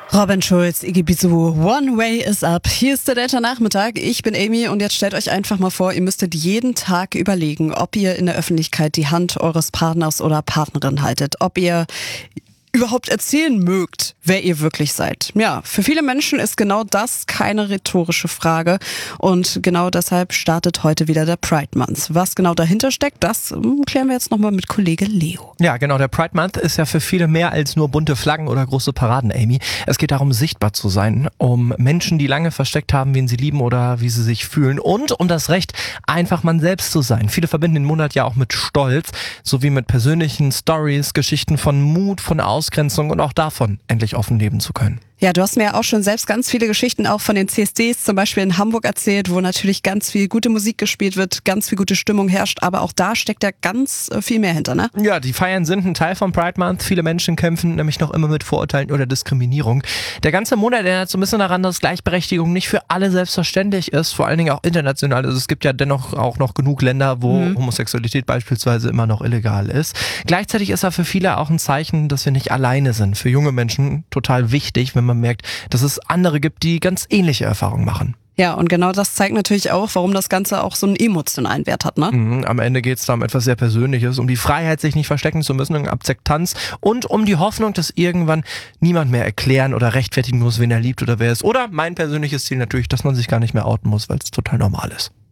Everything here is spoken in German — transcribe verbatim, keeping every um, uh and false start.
Robin Schulz, Iggy Bizou, One Way is Up. Hier ist der Delta-Nachmittag. Ich bin Amy und jetzt stellt euch einfach mal vor, ihr müsstet jeden Tag überlegen, ob ihr in der Öffentlichkeit die Hand eures Partners oder Partnerin haltet, ob ihr überhaupt erzählen mögt, wer ihr wirklich seid. Ja, für viele Menschen ist genau das keine rhetorische Frage und genau deshalb startet heute wieder der Pride Month. Was genau dahinter steckt, das klären wir jetzt nochmal mit Kollege Leo. Ja, genau, der Pride Month ist ja für viele mehr als nur bunte Flaggen oder große Paraden, Amy. Es geht darum, sichtbar zu sein, um Menschen, die lange versteckt haben, wen sie lieben oder wie sie sich fühlen und um das Recht, einfach man selbst zu sein. Viele verbinden den Monat ja auch mit Stolz, sowie mit persönlichen Stories, Geschichten von Mut, von Ausgrenzung und auch davon, endlich offen leben zu können. Ja, du hast mir ja auch schon selbst ganz viele Geschichten auch von den C S Ds zum Beispiel in Hamburg erzählt, wo natürlich ganz viel gute Musik gespielt wird, ganz viel gute Stimmung herrscht, aber auch da steckt ja ganz viel mehr hinter, ne? Ja, die Feiern sind ein Teil vom Pride Month. Viele Menschen kämpfen nämlich noch immer mit Vorurteilen oder Diskriminierung. Der ganze Monat erinnert so ein bisschen daran, dass Gleichberechtigung nicht für alle selbstverständlich ist, vor allen Dingen auch international. Also es gibt ja dennoch auch noch genug Länder, wo mhm. Homosexualität beispielsweise immer noch illegal ist. Gleichzeitig ist er für viele auch ein Zeichen, dass wir nicht alleine sind. Für junge Menschen total wichtig, wenn man merkt, dass es andere gibt, die ganz ähnliche Erfahrungen machen. Ja, und genau das zeigt natürlich auch, warum das Ganze auch so einen emotionalen Wert hat, ne? Mhm, am Ende geht es da um etwas sehr Persönliches, um die Freiheit, sich nicht verstecken zu müssen, um Akzeptanz und um die Hoffnung, dass irgendwann niemand mehr erklären oder rechtfertigen muss, wen er liebt oder wer ist. Oder mein persönliches Ziel natürlich, dass man sich gar nicht mehr outen muss, weil es total normal ist.